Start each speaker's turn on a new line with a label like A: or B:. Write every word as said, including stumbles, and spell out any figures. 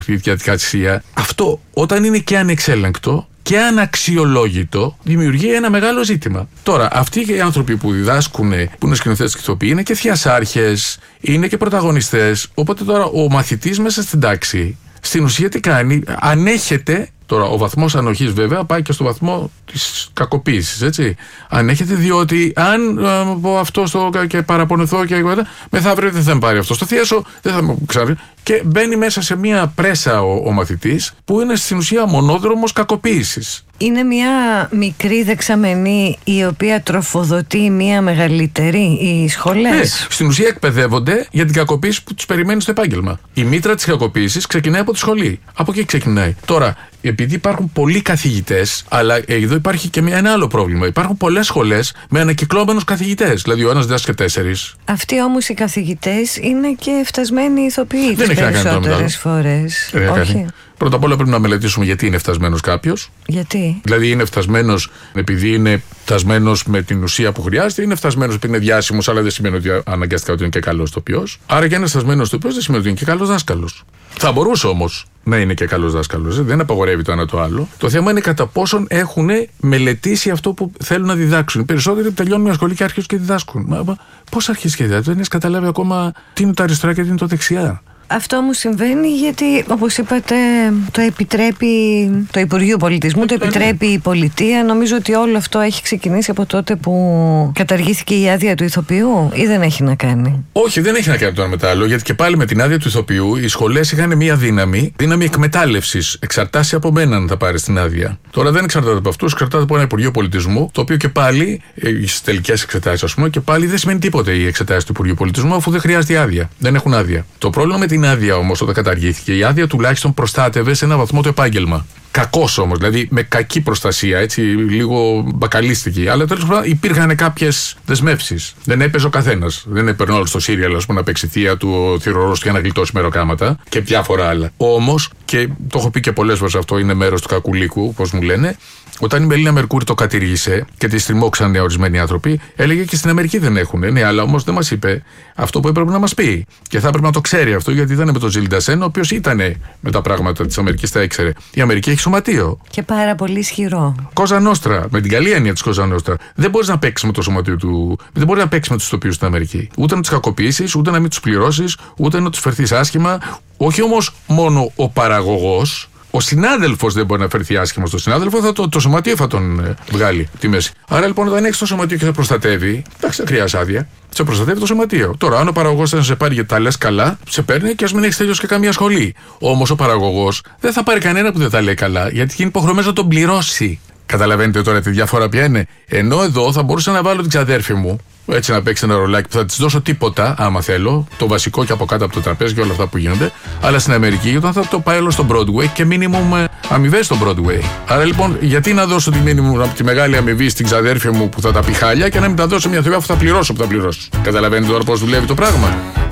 A: στη διαδικασία. Αυτό όταν είναι και ανεξέλεγκτο και αναξιολόγητο, δημιουργεί ένα μεγάλο ζήτημα. Τώρα, αυτοί οι άνθρωποι που διδάσκουν, που είναι σκηνοθέτες και ηθοποιοί, είναι και θειασάρχες, είναι και πρωταγωνιστές. Οπότε τώρα ο μαθητής μέσα στην τάξη, στην ουσία τι κάνει, ανέχεται. Τώρα, ο βαθμός ανοχής βέβαια πάει και στο βαθμό της κακοποίησης, έτσι. Ανέχεται, διότι αν ε, πω αυτό στο, και παραπονεθώ και μεθαύριο δεν θα με πάρει αυτό στο θίασο, δεν θα με ξέρει. Και μπαίνει μέσα σε μια πρέσα ο, ο μαθητής, που είναι στην ουσία μονόδρομος κακοποίησης.
B: Είναι μια μικρή δεξαμενή η οποία τροφοδοτεί μια μεγαλύτερη, οι σχολές.
A: Ναι, στην ουσία εκπαιδεύονται για την κακοποίηση που τους περιμένει στο επάγγελμα. Η μήτρα της κακοποίησης ξεκινάει από τη σχολή. Από εκεί ξεκινάει. Τώρα, επειδή υπάρχουν πολλοί καθηγητές, αλλά εδώ υπάρχει και ένα άλλο πρόβλημα. Υπάρχουν πολλές σχολές με ανακυκλώμενους καθηγητές. Δηλαδή, ο ένας διδάσκει τέσσερις.
B: Αυτοί όμως οι καθηγητές είναι και φτασμένοι ηθοποιοί τις
A: περισσότερες
B: φορές.
A: Δεν έχει Όχι. Πρώτα απ' όλα πρέπει να μελετήσουμε γιατί είναι φτασμένος κάποιος.
B: Γιατί?
A: Δηλαδή, είναι φτασμένος επειδή είναι φτασμένος με την ουσία που χρειάζεται, είναι φτασμένος επειδή είναι διάσημος, αλλά δεν σημαίνει ότι αναγκαστικά ότι είναι και καλός ηθοποιός. Άρα, και ένα φτασμένος ηθοποιός δεν σημαίνει ότι είναι και καλός δάσκαλος. Θα μπορούσε όμως να είναι και καλός δάσκαλος. Δεν απαγορεύει το ένα το άλλο. Το θέμα είναι κατά πόσον έχουν μελετήσει αυτό που θέλουν να διδάξουν. Οι περισσότεροι που τελειώνουν μια σχολή και αρχίζουν και διδάσκουν. Μα πώς αρχίζει και διδάσκουν? Δεν έχεις καταλάβει ακόμα τι είναι το αριστερά και τι είναι το δεξιά.
B: Αυτό μου συμβαίνει γιατί, όπως είπατε, το επιτρέπει το Υπουργείο Πολιτισμού, το επιτρέπει η πολιτεία. Νομίζω ότι όλο αυτό έχει ξεκινήσει από τότε που καταργήθηκε η άδεια του ηθοποιού, ή δεν έχει να κάνει?
A: Όχι, δεν έχει να κάνει το ένα με το άλλο, γιατί και πάλι με την άδεια του ηθοποιού οι σχολές είχαν μία δύναμη, δύναμη εκμετάλλευσης. Εξαρτάσαι από μένα αν θα πάρεις την άδεια. Τώρα δεν εξαρτάται από αυτούς, εξαρτάται από ένα Υπουργείο Πολιτισμού, το οποίο και πάλι, στις τελικές εξετάσεις, ας πούμε, και πάλι δεν σημαίνει τίποτε οι εξετάσεις του Υπουργείου Πολιτισμού, αφού δεν χρειάζεται άδεια. Δεν έχουν άδεια. Το πρόβλημα με την η άδεια όμως όταν καταργήθηκε, η άδεια τουλάχιστον προστάτευε σε ένα βαθμό το επάγγελμα. Κακός όμως, δηλαδή με κακή προστασία, έτσι, λίγο μπακαλίστικη. Αλλά τέλος πάντων υπήρχαν κάποιες δεσμεύσεις. Δεν έπαιζε ο καθένας. Δεν έπαιρνε όλο στο σύριαλ, ας πούμε, να παίξει θεία του ο θηρορός του για να γλιτώσει μεροκάματα και διάφορα άλλα. Όμως, και το έχω πει και πολλές φορές αυτό, είναι μέρος του κακουλίκου, όπως μου λένε. Όταν η Μελίνα Μερκούρη το κατήργησε και τη στριμώξανε ορισμένοι άνθρωποι, έλεγε και στην Αμερική δεν έχουν. Ναι, αλλά όμως δεν μας είπε αυτό που έπρεπε να μας πει. Και θα έπρεπε να το ξέρει αυτό, γιατί ήταν με τον Τζιλ Ντασέν, ο οποίος ήταν με τα πράγματα της Αμερικής, τα ήξερε. Η Αμερική έχει σωματείο.
B: Και πάρα πολύ ισχυρό.
A: Κόζα Νόστρα, με την καλή έννοια της Κόζα Νόστρα. Δεν μπορείς να παίξεις με το σωματείο του. Δεν μπορείς να παίξεις με τους ηθοποιούς στην Αμερική. Ούτε να τους κακοποιήσεις, ούτε να μην τους πληρώσεις, ούτε να τους φερθείς άσχημα. Όχι όμως μόνο ο παραγωγός. Ο συνάδελφος δεν μπορεί να φερθεί άσχημα στο συνάδελφο, θα το, το σωματείο θα τον ε, βγάλει τη μέση. Άρα λοιπόν, όταν έχεις το σωματείο και σε προστατεύει, εντάξει, δεν χρειάζεται άδεια. Σε προστατεύει το σωματείο. Τώρα, αν ο παραγωγός θα σε πάρει γιατί τα λες καλά, σε παίρνει και ας μην έχεις τελειώσει και καμία σχολή. Όμως ο παραγωγός δεν θα πάρει κανένα που δεν τα λέει καλά, γιατί είναι υποχρεωμένος να τον πληρώσει. Καταλαβαίνετε τώρα τη διαφορά ποια είναι? Ενώ εδώ θα μπορούσα να βάλω την ξαδέρφη μου, έτσι να παίξει ένα ρολάκι που θα της δώσω τίποτα, άμα θέλω, το βασικό και από κάτω από το τραπέζι και όλα αυτά που γίνονται. Αλλά στην Αμερική, όταν θα το πάει όλο στο Broadway και minimum αμοιβές στο Broadway. Άρα λοιπόν, γιατί να δώσω τη minimum, τη μεγάλη αμοιβή στην ξαδέρφη μου που θα τα πει χάλια και να μην τα δώσω μια θεία που θα πληρώσω που θα πληρώσω? Καταλαβαίνετε τώρα πώς δουλεύει το πράγμα?